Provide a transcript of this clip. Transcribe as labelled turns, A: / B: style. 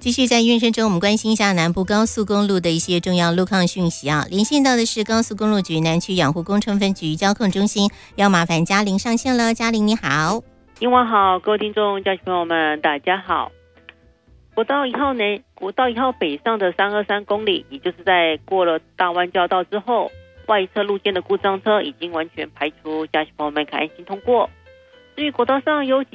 A: 继续在院生中，我们关心一下南部高速公路的一些重要路况讯息啊。连线到的是高速公路局南区养护工程分局交控中心，要麻烦嘉玲上线了。嘉玲你好。
B: 英文好，各位听众、家亲朋友们，大家好。国道1号北上的323公里，也就是在过了大弯交道之后，外侧路肩的故障车已经完全排除，家亲朋友们可安心通过。至于国道上有几